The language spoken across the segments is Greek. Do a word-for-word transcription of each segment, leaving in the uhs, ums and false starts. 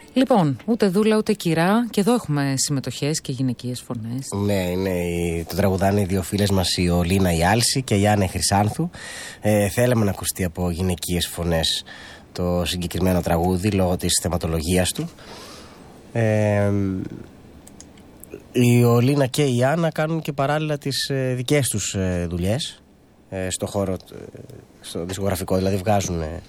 Λοιπόν, ούτε δούλα ούτε κυρά, και εδώ έχουμε συμμετοχές και γυναικείες φωνές. Ναι, είναι, το τραγουδάνε οι δύο φίλες μας, η Ολίνα η Άλση και η Άννα η Χρυσάνθου. Ε, θέλαμε να ακουστεί από γυναικείες φωνές το συγκεκριμένο τραγούδι λόγω της θεματολογίας του. Ε, η Ολίνα και η Άννα κάνουν και παράλληλα τις ε, δικές τους ε, δουλειές ε, στο χώρο, ε, στο δισκογραφικό, δηλαδή βγάζουν... Ε,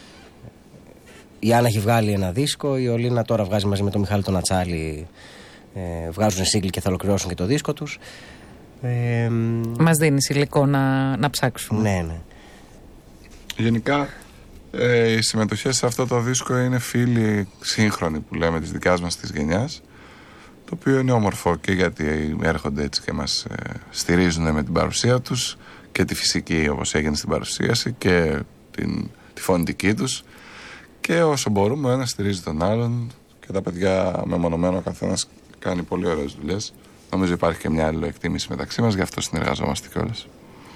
η Άννα έχει βγάλει ένα δίσκο, η Ολίνα τώρα βγάζει μαζί με τον Μιχάλη τον Ατσάλη, ε, βγάζουν σύγκλι και θα ολοκληρώσουν και το δίσκο τους. Ε, Μας δίνεις υλικό να, να ψάξουμε. Ναι, ναι. Γενικά ε, οι συμμετοχές σε αυτό το δίσκο είναι φίλοι σύγχρονοι που λέμε της δικιάς μας της γενιάς, το οποίο είναι όμορφο και γιατί έρχονται έτσι και μας ε, στηρίζουν με την παρουσία τους και τη φυσική όπως έγινε στην παρουσίαση και την, τη φωνητική τους, και όσο μπορούμε ο ένας στηρίζει τον άλλον και τα παιδιά μεμονωμένο ο καθένας κάνει πολύ ωραίες δουλειές. Νομίζω υπάρχει και μια άλλη εκτίμηση μεταξύ μας, γι' αυτό συνεργαζόμαστε κιόλας.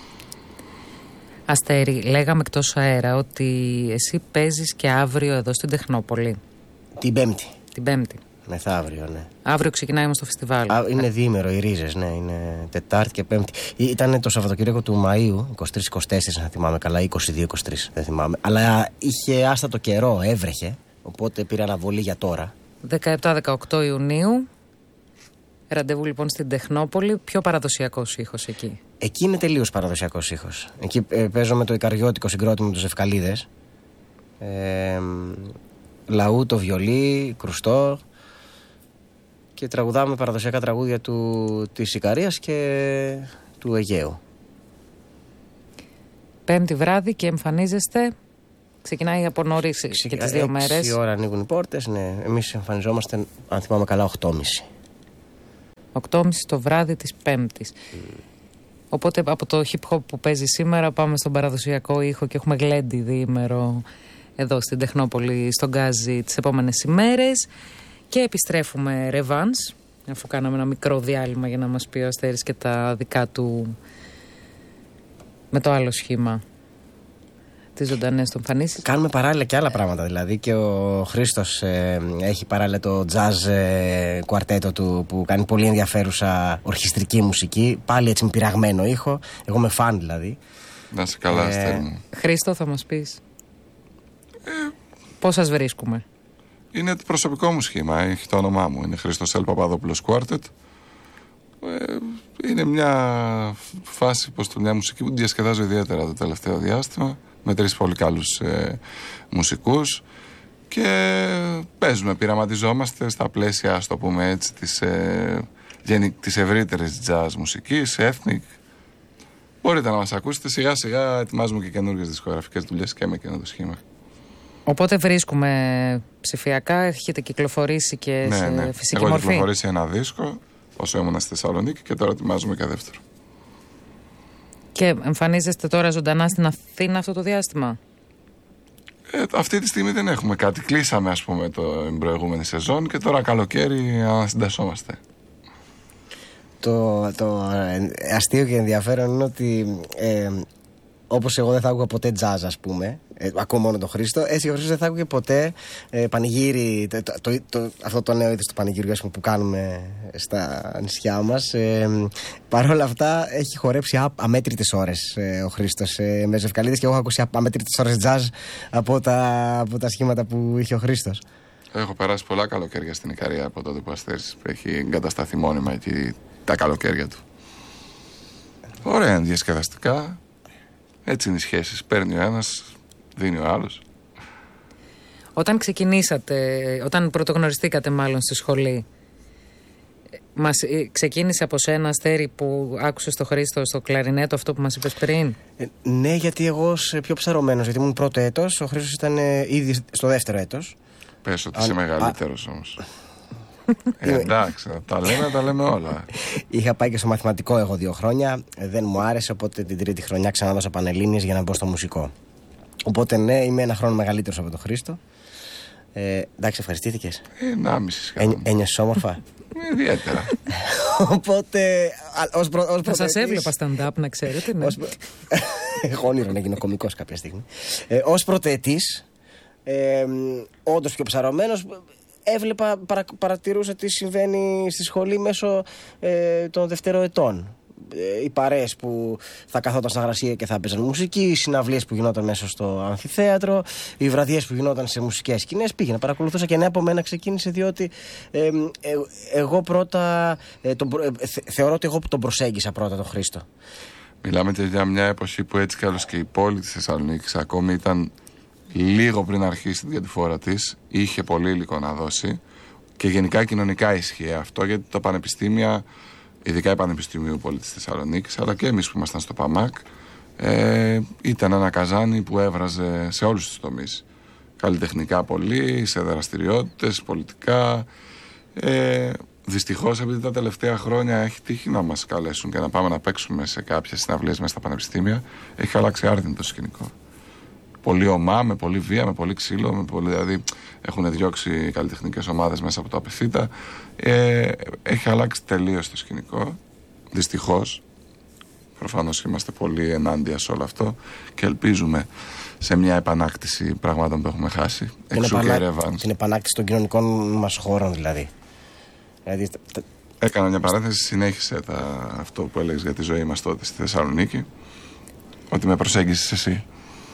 Αστέρη, λέγαμε εκτός αέρα ότι εσύ παίζεις και αύριο εδώ στην Τεχνόπολη. Την Πέμπτη. Την Πέμπτη. Μεθαύριο, ναι. Αύριο ξεκινάει όμως το φεστιβάλ. Α, είναι διήμερο, οι Ρίζες, ναι. Είναι Τετάρτη και Πέμπτη. Ήταν το Σαββατοκύριακο του Μαΐου, είκοσι τρεις είκοσι τέσσερα, αν θυμάμαι καλά, είκοσι δύο είκοσι τρεις, δεν θυμάμαι. Αλλά είχε άστατο καιρό, έβρεχε. Οπότε πήρα αναβολή για τώρα. δεκαεπτά δεκαοκτώ Ιουνίου. Ραντεβού λοιπόν στην Τεχνόπολη. Πιο παραδοσιακός ήχος εκεί. Εκεί είναι τελείως παραδοσιακός ήχος. Εκεί ε, παίζω με το ικαριώτικο συγκρότημα με τους Ευκαλίδες. Ε, λαού, το βιολί, κρουστό. Και τραγουδάμε παραδοσιακά τραγούδια του, της Ικαρίας και του Αιγαίου. Πέμπτη βράδυ και εμφανίζεστε. Ξεκινάει από νωρίς και τις δύο μέρες. έξι ώρα ανοίγουν οι πόρτες, ναι. Εμείς εμφανιζόμαστε, αν θυμάμαι καλά, οκτώ και μισή. οκτώ και μισή το βράδυ της Πέμπτης. Mm. Οπότε από το hip hop που παίζει σήμερα πάμε στον παραδοσιακό ήχο και έχουμε γλέντι διήμερο εδώ στην Τεχνόπολη, στον Γκάζι τις επόμενες ημέρες. Και επιστρέφουμε ρεβάνς, αφού κάναμε ένα μικρό διάλειμμα για να μας πει ο Αστέρης και τα δικά του με το άλλο σχήμα, τις ζωντανές του εμφανίσεις. Κάνουμε παράλληλα και άλλα πράγματα, δηλαδή και ο Χρήστος ε, έχει παράλληλα το jazz ε, κουαρτέτο του που κάνει πολύ ενδιαφέρουσα ορχιστρική μουσική, πάλι έτσι με πειραγμένο ήχο, εγώ είμαι φαν δηλαδή. Να σε καλά, ε, Αστέρη μου. Χρήστο, θα μας πεις ε, πώς σας βρίσκουμε? Είναι το προσωπικό μου σχήμα, έχει το όνομά μου, είναι Χρήστος Ελ Παπαδόπουλος Quartet. Ε, είναι μια φάση, πως το μια μουσική που διασκεδάζω ιδιαίτερα το τελευταίο διάστημα, με τρεις πολύ καλούς ε, μουσικούς, και παίζουμε, πειραματιζόμαστε στα πλαίσια, ας το πούμε έτσι, της, ε, της ευρύτερης jazz μουσικής, ethnic. Μπορείτε να μας ακούσετε, σιγά σιγά ετοιμάζουμε και καινούργιες δισκογραφικές δουλειές και με εκείνο το σχήμα. Οπότε βρίσκουμε ψηφιακά, έχετε κυκλοφορήσει και ναι, σε ναι. φυσική Εγώ μορφή. Έχω κυκλοφορήσει ένα δίσκο όσο ήμουν στη Θεσσαλονίκη και τώρα ετοιμάζουμε και δεύτερο. Και εμφανίζεστε τώρα ζωντανά στην Αθήνα αυτό το διάστημα? Ε, αυτή τη στιγμή δεν έχουμε κάτι. Κλείσαμε, ας πούμε, το, την προηγούμενη σεζόν και τώρα καλοκαίρι ανασυντασσόμαστε. Το, το ε, αστείο και ενδιαφέρον είναι ότι ε, όπως εγώ δεν θα άκουγα ποτέ jazz, ας πούμε, ε, ακούω μόνο τον Χρήστο, έτσι ο Χρήστος δεν θα άκουγε ποτέ ε, πανηγύρι, το, το, το, το, αυτό το νέο είδος του πανηγύριου, ας πούμε, που κάνουμε στα νησιά μας. Ε, Παρ' όλα αυτά έχει χορέψει α, αμέτρητες ώρες ε, ο Χρήστος ε, με Ζευκαλίδες, και εγώ έχω ακούσει αμέτρητες ώρες jazz από τα, από τα σχήματα που είχε ο Χρήστος. Έχω περάσει πολλά καλοκαίρια στην Ικαρία από τότε που ο Αστέρης έχει εγκατασταθεί μόνιμα εκεί τα καλοκαίρια του. Ωραία, διασκεδαστικά. Έτσι είναι οι σχέσεις. Παίρνει ο ένας, δίνει ο άλλος. Όταν ξεκινήσατε, όταν πρωτογνωριστήκατε μάλλον στη σχολή, μας ξεκίνησε από σένα, Αστέρη, που άκουσες το Χρήστο στο κλαρινέτο, αυτό που μας είπες πριν? Ε, ναι, γιατί εγώ ως πιο ψαρωμένος, γιατί ήμουν πρώτο έτος, ο Χρήστος ήταν ε, ήδη στο δεύτερο έτος. Πες ότι είσαι μεγαλύτερος όμως. Ε, εντάξει, τα λέμε, τα λέμε όλα. Είχα πάει και στο μαθηματικό εγώ δύο χρόνια, δεν μου άρεσε, οπότε την τρίτη χρονιά ξαναδώσα Πανελλήνιες για να μπω στο μουσικό. Οπότε ναι, είμαι ένα χρόνο μεγαλύτερος από τον Χρήστο. Ε, εντάξει, ευχαριστήθηκες? Ενάμιση. Ένιωσες όμορφα? Ιδιαίτερα. Οπότε. Ως προ, ως θα σας έβλεπα stand-up, να ξέρετε. Ναι. Προ... Έχω όνειρο να γίνω κωμικός κάποια στιγμή. Ε, ως πρωτοετής, ε, όντως πιο ψαρωμένος, έβλεπα, παρα, παρατηρούσα τι συμβαίνει στη σχολή μέσω ε, των δευτεροετών. Οι παρέες που θα καθόταν στα γρασία και θα παίζαν μουσική, οι συναυλίες που γινόταν μέσα στο αμφιθέατρο, οι βραδιές που γινόταν σε μουσικές σκηνές. Πήγαινα, παρακολουθούσα και ναι, από μένα ξεκίνησε, διότι ε, ε, εγώ πρώτα ε, τον, ε, θε, θεωρώ ότι εγώ τον προσέγγισα πρώτα τον Χρήστο. Μιλάμε και για μια εποχή που έτσι κι άλλως και η πόλη της Θεσσαλονίκης ακόμη ήταν λίγο πριν αρχίσει την διατηφόρα της, είχε πολύ υλικό να δώσει και γενικά κοινωνικά ισχύει αυτό, γιατί τα πανεπιστήμια, ειδικά η Πανεπιστημίου Πόλη της Θεσσαλονίκης, αλλά και εμείς που ήμασταν στο ΠΑΜΑΚ, ε, ήταν ένα καζάνι που έβραζε σε όλους τους τομείς. Καλλιτεχνικά πολύ, σε δραστηριότητες, πολιτικά. Ε, δυστυχώς, επειδή τα τελευταία χρόνια έχει τύχει να μας καλέσουν και να πάμε να παίξουμε σε κάποιες συναυλίες μέσα στα πανεπιστήμια, έχει αλλάξει άρδιν το σκηνικό. Πολύ ομά, με πολύ βία, με πολύ ξύλο, με πολύ, δηλαδή έχουν διώξει καλλιτεχνικές ομάδες μέσα από το απεφύτα. Ε, έχει αλλάξει τελείως το σκηνικό, δυστυχώς. Προφανώς είμαστε πολύ ενάντια σε όλο αυτό και ελπίζουμε σε μια επανάκτηση πραγμάτων που έχουμε χάσει. Την, επανα... την επανάκτηση των κοινωνικών μας χώρων δηλαδή. δηλαδή... Έκανα μια παράθεση, συνέχισε τα... αυτό που έλεγες για τη ζωή μας τότε στη Θεσσαλονίκη, ότι με προσέγγισες εσύ.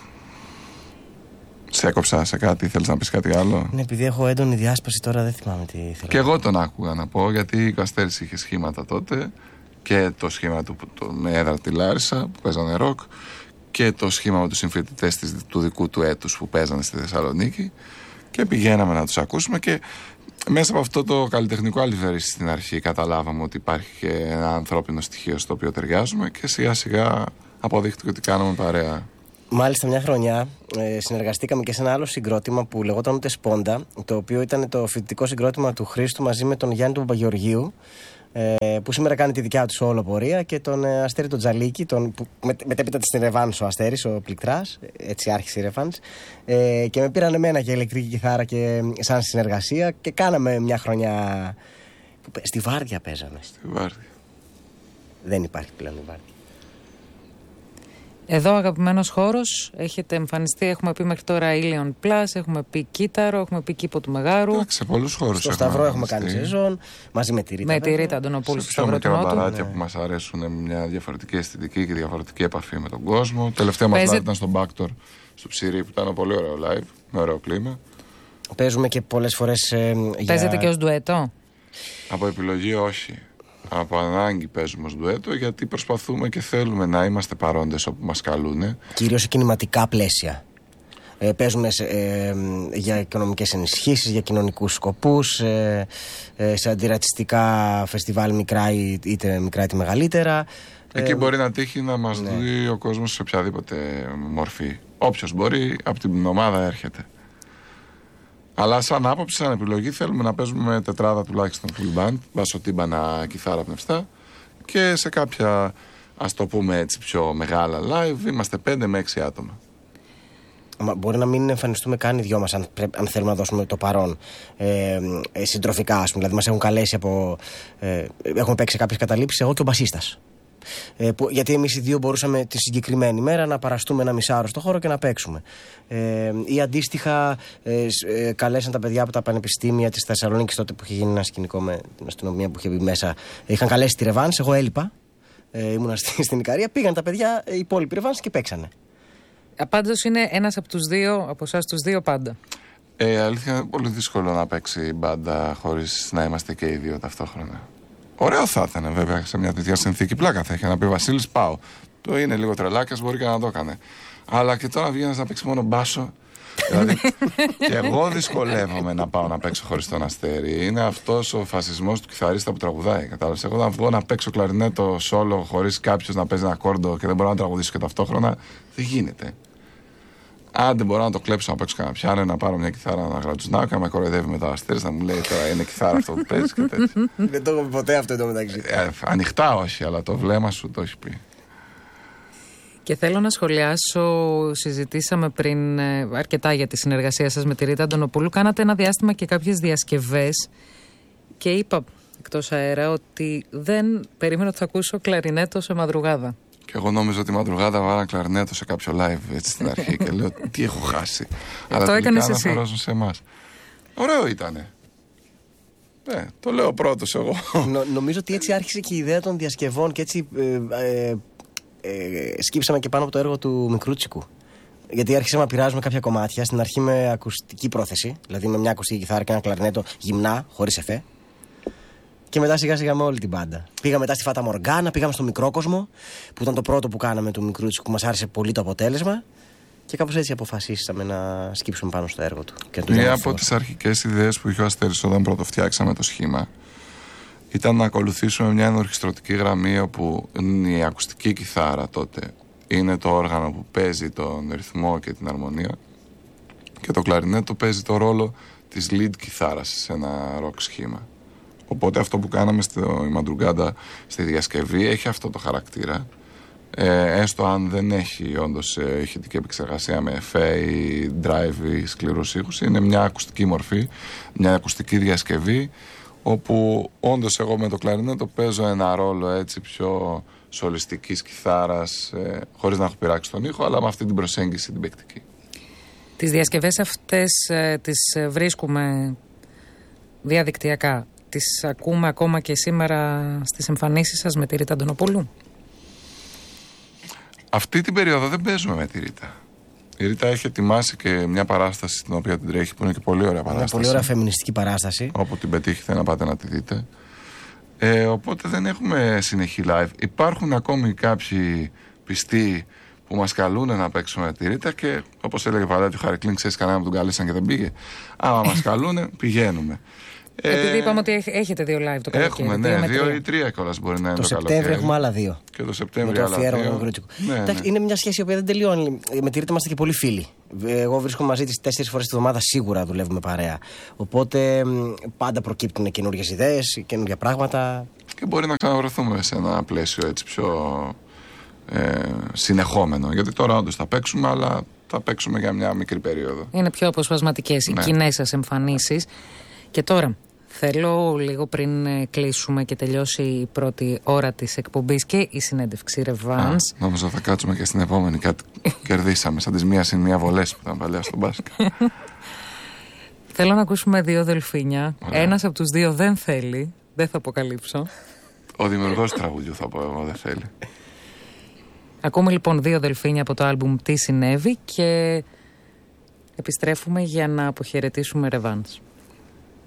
Σε έκοψα σε κάτι, θέλεις να πεις κάτι άλλο? Ναι, επειδή έχω έντονη διάσπαση τώρα δεν θυμάμαι τι θέλω. Και εγώ τον άκουγα να πω, γιατί ο Αστέρης είχε σχήματα τότε και το σχήμα του το, με έδρα τη Λάρισα που παίζανε ροκ και το σχήμα με τους συμφοιτητές του δικού του έτους που παίζανε στη Θεσσαλονίκη και πηγαίναμε να τους ακούσουμε και μέσα από αυτό το καλλιτεχνικό αλυβερίσι στην αρχή καταλάβαμε ότι υπάρχει και ένα ανθρώπινο στοιχείο στο οποίο ταιριάζουμε και σιγά σιγά αποδείχτηκε ότι κάναμε παρέα. Μάλιστα, μια χρονιά ε, συνεργαστήκαμε και σε ένα άλλο συγκρότημα που λεγόταν ούτε Σπόντα, το οποίο ήταν το φοιτητικό συγκρότημα του Χρήστου μαζί με τον Γιάννη του Παπαγεωργίου, ε, που σήμερα κάνει τη δικιά του όλο πορεία, και τον ε, Αστέρη τον Τζαλίκη, τον, που με, μετέπειτα στην Ρεβάνς ο Αστέρης, ο πληκτράς, έτσι άρχισε η Ρεβάνς, ε, και με πήραν εμένα για ηλεκτρική κιθάρα και σαν συνεργασία και κάναμε μια χρονιά. Που, στη Βάρδια παίζαμε. Στη Βάρδια. Δεν υπάρχει πλέον η Βάρδια. Εδώ αγαπημένος χώρος, έχετε εμφανιστεί, έχουμε πει μέχρι τώρα Ήλιον Plus, έχουμε πει Κύτταρο, έχουμε πει Κήπο του Μεγάρου. Εντάξει, σε πολλούς χώρους. Στο Σταυρό έχουμε κάνει σεζόν, μαζί με τη Ρίτα. Με τη Ρίτα Αντωνοπούλου στο Σταυρό του Νότου. Έχουμε και μπαράκια ναι. που μας αρέσουν με μια διαφορετική αισθητική και διαφορετική επαφή με τον κόσμο. Τελευταία μας live ήταν στο Μπάκτορ, στο Ψηρή, που ήταν ένα πολύ ωραίο live, με ωραίο κλίμα. Παίζουμε και πολλές φορές. Ε, Παίζετε για... και ως ντουέτο? Από επιλογή όχι. Από ανάγκη παίζουμε ως ντουέτο, γιατί προσπαθούμε και θέλουμε να είμαστε παρόντες όπου μας καλούνε. Κυρίως σε κινηματικά πλαίσια. Ε, παίζουμε σε, ε, για οικονομικές ενισχύσεις, για κοινωνικούς σκοπούς, ε, ε, σε αντιρατσιστικά φεστιβάλ μικρά είτε μικρά είτε μεγαλύτερα. Εκεί ε, μπορεί να τύχει να μας ναι. δει ο κόσμος σε οποιαδήποτε μορφή. Όποιος μπορεί, από την ομάδα έρχεται. Αλλά σαν άποψη, σαν επιλογή, θέλουμε να παίζουμε τετράδα τουλάχιστον full band, μπάσο, τύμπανα, κιθάρα, πνευστά, και σε κάποια, ας το πούμε έτσι, πιο μεγάλα live είμαστε πέντε με έξι άτομα. Μα μπορεί να μην εμφανιστούμε καν οι δυο μας, αν, αν θέλουμε να δώσουμε το παρόν ε, ε, συντροφικά, ας πούμε. Δηλαδή μας έχουν καλέσει από ε, έχουμε παίξει κάποιες καταλήψεις, εγώ και ο μπασίστας. Ε, που, γιατί εμείς οι δύο μπορούσαμε τη συγκεκριμένη μέρα να παραστούμε ένα μισάωρο στο χώρο και να παίξουμε. Ε, ή αντίστοιχα, ε, ε, καλέσαν τα παιδιά από τα πανεπιστήμια της Θεσσαλονίκης, τότε που είχε γίνει ένα σκηνικό με την αστυνομία που είχε μπει μέσα. Είχαν καλέσει τη Ρεβάνς, εγώ έλειπα. Ε, ήμουνα στη, στην Ικαρία. Πήγαν τα παιδιά, οι υπόλοιποι Ρεβάνς, και παίξανε. Πάντως είναι ένας από τους δύο, από εσάς τους δύο πάντα. Ε, αλήθεια είναι πολύ δύσκολο να παίξει μπάντα χωρίς να είμαστε και οι δύο ταυτόχρονα. Ωραίο θα ήταν βέβαια σε μια τέτοια συνθήκη, πλάκα θα είχε να πει Βασίλης, πάω. Το είναι λίγο τρελάκας, μπορεί και να το έκανε. Αλλά και τώρα βγαίνεις να παίξει μόνο μπάσο. Δηλαδή, και εγώ δυσκολεύομαι να πάω να παίξω χωρίς τον Αστέρη. Είναι αυτός ο φασισμός του κιθαρίστα που τραγουδάει. Κατάλαβες. Εγώ να βγω να παίξω κλαρινέτο σόλο χωρίς κάποιος να παίζει ένα κόρντο και δεν μπορώ να τραγουδήσω και ταυτόχρονα, δεν γίνεται. Αν δεν μπορώ να το κλέψω να παίξω κανένα πιάνο, να πάρω μια κιθάρα να γρατζουνάω και να με κοροϊδεύει μετά ο Αστέρης, να μου λέει τώρα είναι κιθάρα αυτό που παίζει και τέτοια. Δεν το έχω πει ποτέ αυτό εντωμεταξύ. Ε, ανοιχτά όχι, αλλά το βλέμμα σου το έχει πει. Και θέλω να σχολιάσω, συζητήσαμε πριν ε, αρκετά για τη συνεργασία σας με τη Ρίτα Αντωνοπούλου. Κάνατε ένα διάστημα και κάποιες διασκευές και είπα εκτός αέρα ότι δεν περίμενα ότι θα ακούσω κλαρινέτο σε μαδρουγάδα. Και εγώ νόμιζα ότι μαδρουγάδα βάλα κλαρινέτο σε κάποιο live έτσι στην αρχή και λέω τι έχω χάσει. Αλλά το έκανες εσύ. αναφερόζουν σε εμάς. Ωραίο ήτανε. Ναι, το λέω πρώτος εγώ. Νο, νομίζω ότι έτσι άρχισε και η ιδέα των διασκευών και έτσι ε, ε, ε, σκύψαμε και πάνω από το έργο του Μικρούτσικου. Γιατί άρχισαμε να πειράζουμε κάποια κομμάτια, στην αρχή με ακουστική πρόθεση, δηλαδή με μια ακουστική κιθάρα και ένα κλαρινέτο γυμνά, χωρίς εφέ. Και μετά σιγά σιγά με όλη την μπάντα. Πήγαμε μετά στη Φάτα Μοργκάνα, πήγαμε στο Μικρόκοσμο, που ήταν το πρώτο που κάναμε του Μικρούτσικου, που μας άρεσε πολύ το αποτέλεσμα. Και κάπως έτσι αποφασίσαμε να σκύψουμε πάνω στο έργο του. Μία από τις αρχικές ιδέες που είχε ο Αστέρης όταν πρώτο φτιάξαμε το σχήμα ήταν να ακολουθήσουμε μια ενορχιστρωτική γραμμή όπου η ακουστική κιθάρα τότε είναι το όργανο που παίζει τον ρυθμό και την αρμονία και το κλαρινέτο παίζει το ρόλο της lead κιθάρας σε ένα rock σχήμα. Οπότε αυτό που κάναμε στο Μαντρουγκάντα στη διασκευή έχει αυτό το χαρακτήρα. Ε, έστω αν δεν έχει όντως ε, ηχητική επεξεργασία με εφέ ή drive ή σκληρούς ήχους, είναι μια ακουστική μορφή, μια ακουστική διασκευή όπου όντως εγώ με το κλαρινέτο παίζω ένα ρόλο έτσι πιο σολιστικής κιθάρας, ε, χωρίς να έχω πειράξει τον ήχο, αλλά με αυτή την προσέγγιση την παικτική. Τις διασκευές αυτές ε, τις βρίσκουμε διαδικτυακά, τις ακούμε ακόμα και σήμερα στις εμφανίσεις σας με τη Ρίτα Αντωνοπούλου? Αυτή την περίοδο δεν παίζουμε με τη Ρίτα. Η Ρίτα έχει ετοιμάσει και μια παράσταση την οποία την τρέχει, που είναι και πολύ ωραία παράσταση. Μια πολύ ωραία φεμινιστική παράσταση. Όπου την πετύχετε να πάτε να τη δείτε. Ε, οπότε δεν έχουμε συνεχή live. Υπάρχουν ακόμη κάποιοι πιστοί που μας καλούν να παίξουμε με τη Ρίτα και όπως έλεγε παλιά ο Χαρικλίν, ξέρεις κανένα που τον καλέσαν και δεν πήγε. Άμα μας καλούν, πηγαίνουμε. Επειδή ε, είπαμε ότι έχετε δύο live το καλοκαίρι. Έχουμε, ναι, δύο, δύο ή τρία κιόλας μπορεί να είναι. Το, το Σεπτέμβριο έχουμε άλλα δύο. Και το Σεπτέμβριο άλλα δύο. Ναι, ναι. Είναι μια σχέση η οποία δεν τελειώνει. Με τη Ρίτα είμαστε και πολύ φίλοι. Εγώ βρίσκομαι μαζί της τέσσερις φορές τη εβδομάδα, σίγουρα δουλεύουμε παρέα. Οπότε πάντα προκύπτουν καινούργιες ιδέες, καινούργια πράγματα. Και μπορεί να ξαναβρεθούμε σε ένα πλαίσιο έτσι πιο ε, συνεχόμενο. Γιατί τώρα όντως θα παίξουμε, αλλά θα παίξουμε για μια μικρή περίοδο. Είναι πιο αποσπασματικές οι ναι. κοινές σας εμφανίσεις. Και τώρα, θέλω λίγο πριν κλείσουμε και τελειώσει η πρώτη ώρα της εκπομπής και η συνέντευξη Ρεβάνς. Νόμιζα θα κάτσουμε και στην επόμενη. Κάτι κερδίσαμε, σαν τις μία συν μία βολές που ήταν παλιά στο μπάσκετ. Θέλω να ακούσουμε δύο δελφίνια. Ωραία. Ένας από τους δύο δεν θέλει, δεν θα αποκαλύψω. Ο δημιουργός του τραγουδιού θα πω εγώ, δεν θέλει. Ακούμε λοιπόν δύο δελφίνια από το άλμπουμ «Τι συνέβη» και επιστρέφουμε για να αποχαιρετήσουμε Ρεβάνς.